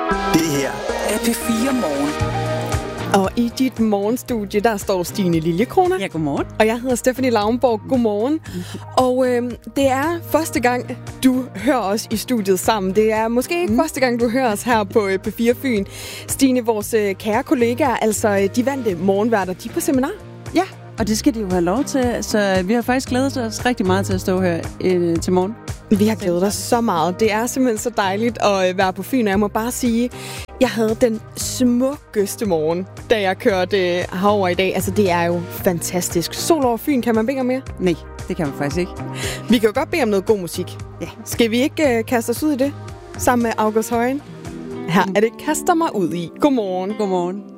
Det her er P4 Morgen. Og i dit morgenstudie, der står Stine Liljekrona. Ja, godmorgen. Og jeg hedder Stephanie Lauenborg. Godmorgen. Og det er første gang, du hører os i studiet sammen. Det er måske ikke første gang, du hører os her på P4 Fyn. Stine, vores kære kollegaer, altså de vante morgenværter, de er på seminar. Ja, og det skal de jo have lov til. Så vi har faktisk glædet os rigtig meget til at stå her til morgen. Vi har glædet os så meget. Det er simpelthen så dejligt at være på Fyn, og jeg må bare sige, jeg havde den smukkeste morgen, da jeg kørte herover i dag. Altså, det er jo fantastisk. Sol over Fyn, kan man bede om mere? Nej, det kan man faktisk ikke. Vi kan jo godt bede om noget god musik. Ja. Skal vi ikke kaste os ud i det? Sammen med August Højen? Her er det Kaster mig ud i. Godmorgen. Godmorgen.